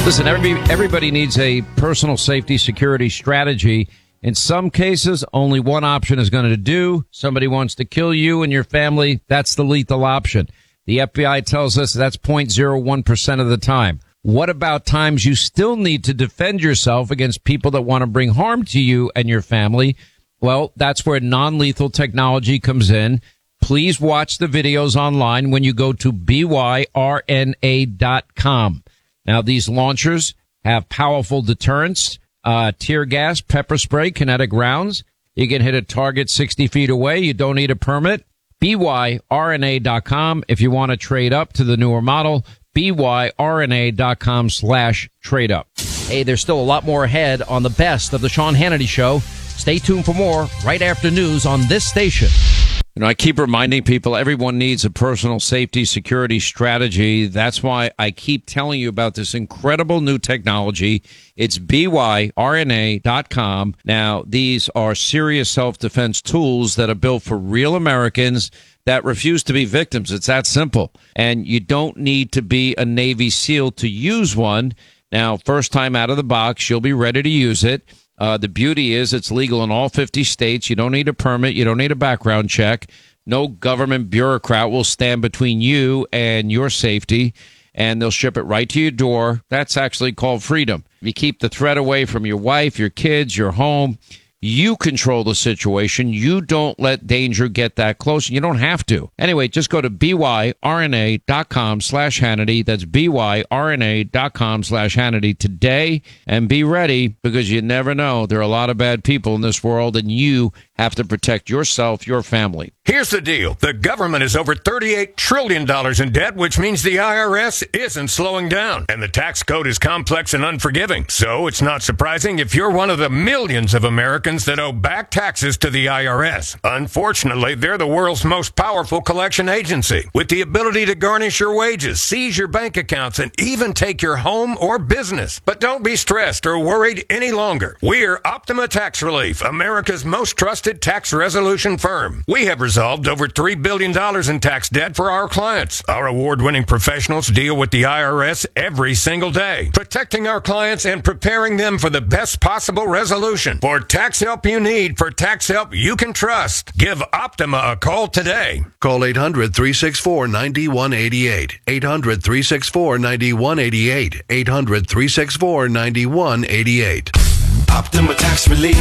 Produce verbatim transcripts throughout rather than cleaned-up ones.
Listen, everybody, everybody needs a personal safety security strategy. In some cases, only one option is going to do. Somebody wants to kill you and your family. That's the lethal option. The F B I tells us that's zero point zero one percent of the time. What about times you still need to defend yourself against people that want to bring harm to you and your family? Well, that's where non-lethal technology comes in. Please watch the videos online when you go to B Y R N A dot com. Now, these launchers have powerful deterrents, uh, tear gas, pepper spray, kinetic rounds. You can hit a target sixty feet away. You don't need a permit. B Y R N A dot com if you want to trade up to the newer model. B Y R N A dot com slash trade up. Hey, there's still a lot more ahead on the best of the Sean Hannity Show. Stay tuned for more right after news on this station. You know, I keep reminding people everyone needs a personal safety security strategy. That's why I keep telling you about this incredible new technology. It's B Y R N A dot com. Now, these are serious self-defense tools that are built for real Americans that refuse to be victims. It's that simple. And you don't need to be a Navy SEAL to use one. Now, first time out of the box, you'll be ready to use it. Uh, the beauty is it's legal in all fifty states. You don't need a permit. You don't need a background check. No government bureaucrat will stand between you and your safety, and they'll ship it right to your door. That's actually called freedom. You keep the threat away from your wife, your kids, your home. You control the situation. You don't let danger get that close. You don't have to. Anyway, just go to B Y R N A dot com slash Hannity. That's B Y R N A dot com slash Hannity today. And be ready, because you never know. There are a lot of bad people in this world, and you have to protect yourself, your family. Here's the deal. The government is over thirty-eight trillion dollars in debt, which means the I R S isn't slowing down. And the tax code is complex and unforgiving. So it's not surprising if you're one of the millions of Americans that owe back taxes to the I R S. Unfortunately, they're the world's most powerful collection agency, with the ability to garnish your wages, seize your bank accounts, and even take your home or business. But don't be stressed or worried any longer. We're Optima Tax Relief, America's most trusted tax resolution firm. We have resolved over three billion dollars in tax debt for our clients. Our award-winning professionals deal with the I R S every single day, protecting our clients and preparing them for the best possible resolution. For tax help you need, for tax help you can trust, give Optima a call today. Call eight hundred, three six four, nine one eight eight. eight hundred, three six four, nine one eight eight. eight hundred, three six four, nine one eight eight. Optima Tax Relief.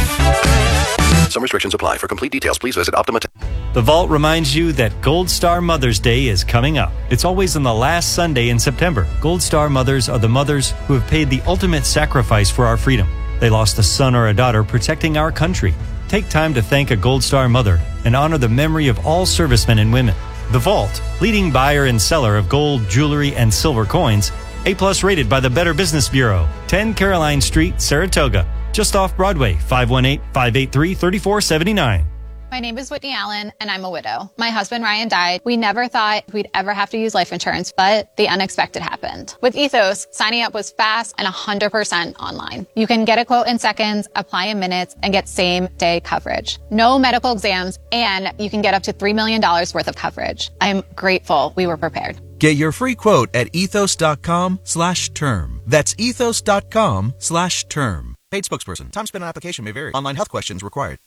Some restrictions apply. For complete details, please visit Optima. The Vault reminds you that Gold Star Mother's Day is coming up. It's always on the last Sunday in September. Gold Star mothers are the mothers who have paid the ultimate sacrifice for our freedom. They lost a son or a daughter protecting our country. Take time to thank a Gold Star mother and honor the memory of all servicemen and women. The Vault, leading buyer and seller of gold, jewelry, and silver coins, A-plus rated by the Better Business Bureau, ten Caroline Street, Saratoga, just off Broadway, five one eight, five eight three, three four seven nine. My name is Whitney Allen, and I'm a widow. My husband, Ryan, died. We never thought we'd ever have to use life insurance, but the unexpected happened. With Ethos, signing up was fast and one hundred percent online. You can get a quote in seconds, apply in minutes, and get same-day coverage. No medical exams, and you can get up to three million dollars worth of coverage. I'm grateful we were prepared. Get your free quote at ethos.com slash term. That's ethos.com slash term. Paid spokesperson. Time spent on application may vary. Online health questions required.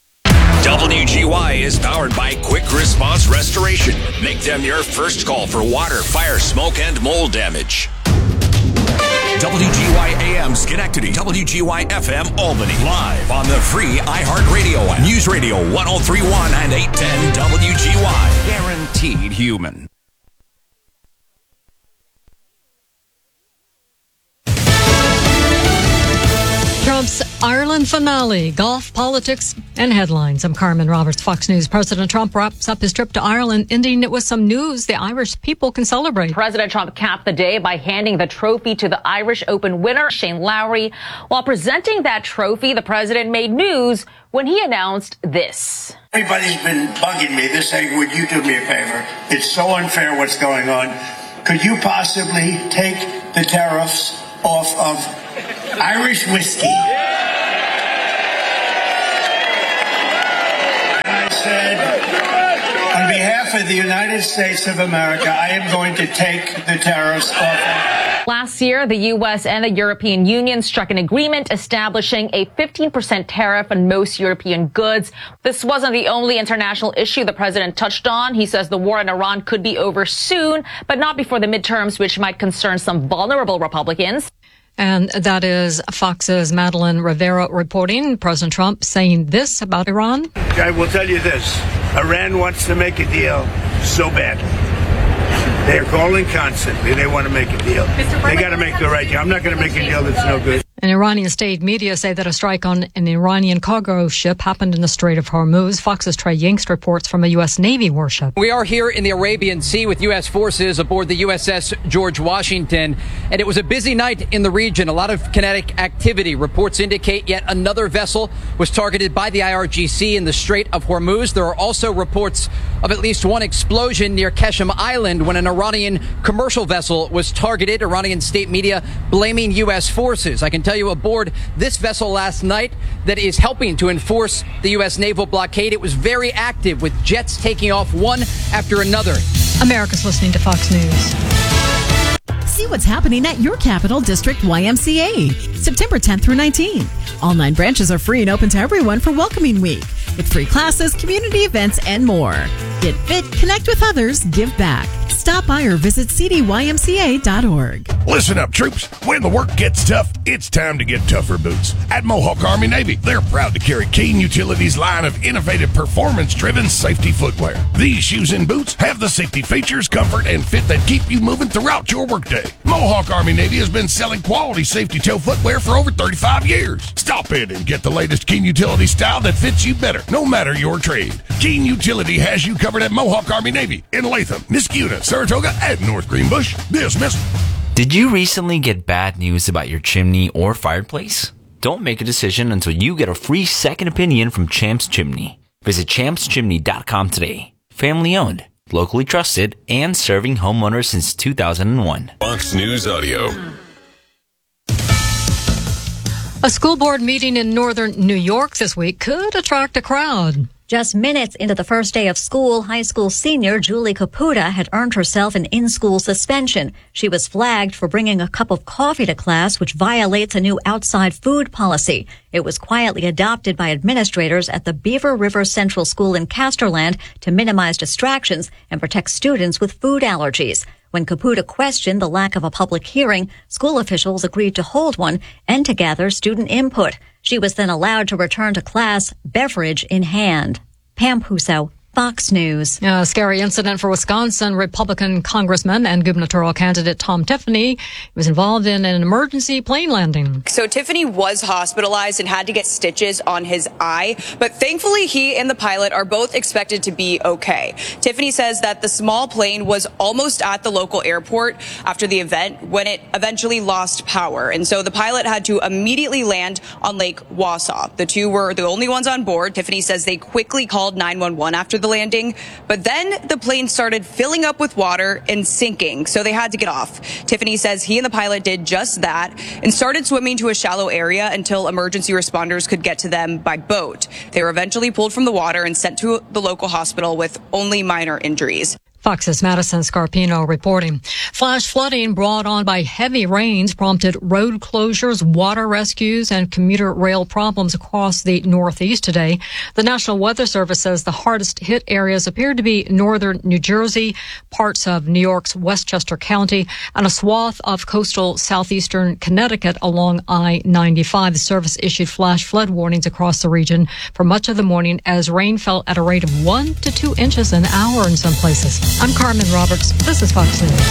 W G Y is powered by Quick Response Restoration. Make them your first call for water, fire, smoke, and mold damage. W G Y A M Schenectady, W G Y F M Albany. Live on the free iHeartRadio app. News Radio one oh three point one and eight ten W G Y. Guaranteed human. Trump's Ireland finale, golf, politics, and headlines. I'm Carmen Roberts, Fox News. President Trump wraps up his trip to Ireland, ending it with some news the Irish people can celebrate. President Trump capped the day by handing the trophy to the Irish Open winner, Shane Lowry. While presenting that trophy, the president made news when he announced this. Everybody's been bugging me. They're saying, would you do me a favor? It's so unfair what's going on. Could you possibly take the tariffs off of Irish whiskey? And I said, on behalf of the United States of America, I am going to take the tariffs off. Last year, the U S and the European Union struck an agreement establishing a fifteen percent tariff on most European goods. This wasn't the only international issue the president touched on. He says the war in Iran could be over soon, but not before the midterms, which might concern some vulnerable Republicans. And that is Fox's Madeline Rivera reporting. President Trump saying this about Iran. I will tell you this. Iran wants to make a deal so bad. They're calling constantly. They want to make a deal. They got to make the right deal. I'm not going to make a deal that's no good. And Iranian state media say that a strike on an Iranian cargo ship happened in the Strait of Hormuz. Fox's Trey Yingst reports from a U S. Navy warship. We are here in the Arabian Sea with U S forces aboard the U S S George Washington, and it was a busy night in the region. A lot of kinetic activity. Reports indicate yet another vessel was targeted by the I R G C in the Strait of Hormuz. There are also reports of at least one explosion near Keshem Island when an Iranian commercial vessel was targeted. Iranian state media blaming U S forces. I can tell you aboard this vessel last night that is helping to enforce the U S naval blockade. It was very active with jets taking off one after another. America's listening to Fox News. See what's happening at your Capital District Y M C A. September tenth through nineteenth. All nine branches are free and open to everyone for Welcoming Week, with free classes, community events, and more. Get fit, connect with others, give back. Stop by or visit c d y m c a dot org. Listen up, troops. When the work gets tough, it's time to get tougher boots. At Mohawk Army Navy, they're proud to carry Keen Utilities' line of innovative performance-driven safety footwear. These shoes and boots have the safety features, comfort, and fit that keep you moving throughout your workday. Mohawk Army Navy has been selling quality safety toe footwear for over thirty-five years. Stop in and get the latest Keen Utility style that fits you better, no matter your trade. Keen Utility has you covered at Mohawk Army Navy in Latham, Niskuna, Saratoga, and North Greenbush. Dismiss. Did you recently get bad news about your chimney or fireplace? Don't make a decision until you get a free second opinion from Champs Chimney. Visit champs chimney dot com today. Family owned, locally trusted, and serving homeowners since two thousand one. Fox News Audio. A school board meeting in northern New York this week could attract a crowd. Just minutes into the first day of school, high school senior Julie Caputa had earned herself an in-school suspension. She was flagged for bringing a cup of coffee to class, which violates a new outside food policy. It was quietly adopted by administrators at the Beaver River Central School in Casterland to minimize distractions and protect students with food allergies. When Caputa questioned the lack of a public hearing, school officials agreed to hold one and to gather student input. She was then allowed to return to class, beverage in hand. Pam Puso, Fox News. A scary incident for Wisconsin Republican Congressman and gubernatorial candidate Tom Tiffany. He was involved in an emergency plane landing. So Tiffany was hospitalized and had to get stitches on his eye, but thankfully he and the pilot are both expected to be okay. Tiffany says that the small plane was almost at the local airport after the event when it eventually lost power. And so the pilot had to immediately land on Lake Wausau. The two were the only ones on board. Tiffany says they quickly called nine one one after the landing, but then the plane started filling up with water and sinking, so they had to get off. Tiffany says he and the pilot did just that and started swimming to a shallow area until emergency responders could get to them by boat. They were eventually pulled from the water and sent to the local hospital with only minor injuries. Fox's Madison Scarpino reporting. Flash flooding brought on by heavy rains prompted road closures, water rescues, and commuter rail problems across the Northeast today. The National Weather Service says the hardest hit areas appear to be northern New Jersey, parts of New York's Westchester County, and a swath of coastal southeastern Connecticut along I ninety-five. The service issued flash flood warnings across the region for much of the morning as rain fell at a rate of one to two inches an hour in some places. I'm Carmen Roberts. This is Fox News.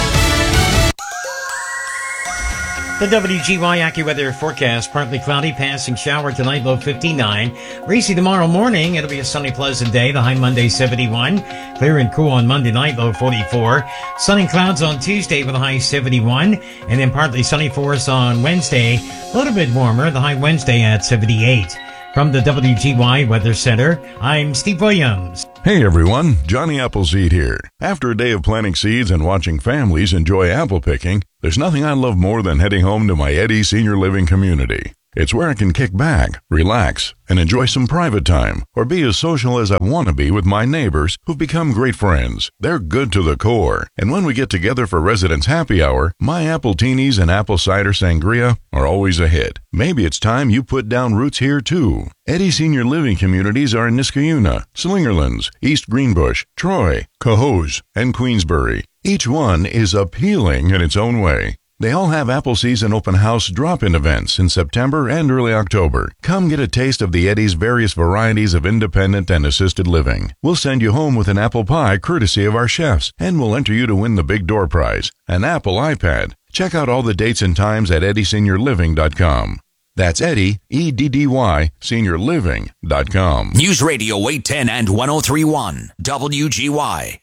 The W G Y AccuWeather forecast, partly cloudy, passing shower tonight, low fifty-nine. Breezy tomorrow morning. It'll be a sunny, pleasant day. The high Monday, seventy-one. Clear and cool on Monday night, low forty-four. Sun and clouds on Tuesday with a high seventy-one. And then partly sunny for us on Wednesday. A little bit warmer. The high Wednesday at seventy-eight. From the W G Y Weather Center, I'm Steve Williams. Hey everyone, Johnny Appleseed here. After a day of planting seeds and watching families enjoy apple picking, there's nothing I love more than heading home to my Eddy Senior Living community. It's where I can kick back, relax, and enjoy some private time, or be as social as I want to be with my neighbors who've become great friends. They're good to the core. And when we get together for Residents Happy Hour, my apple teenies and apple cider sangria are always a hit. Maybe it's time you put down roots here too. Eddy Senior Living communities are in Niskayuna, Slingerlands, East Greenbush, Troy, Cohoes, and Queensbury. Each one is appealing in its own way. They all have Apple Season Open House drop-in events in September and early October. Come get a taste of the Eddy's various varieties of independent and assisted living. We'll send you home with an apple pie courtesy of our chefs, and we'll enter you to win the big door prize, an Apple iPad. Check out all the dates and times at eddy senior living dot com. That's Eddy, E D D Y, senior living dot com. News Radio eight ten and ten thirty-one, W G Y.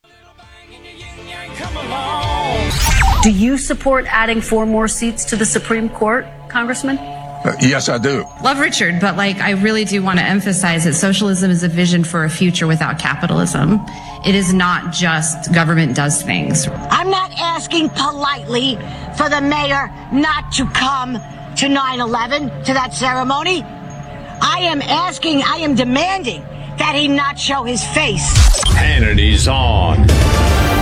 Do you support adding four more seats to the Supreme Court, Congressman? Uh, yes, I do. Love Richard, but like I really do want to emphasize that socialism is a vision for a future without capitalism. It is not just government does things. I'm not asking politely for the mayor not to come to nine eleven, to that ceremony. I am asking, I am demanding that he not show his face. Hannity's on.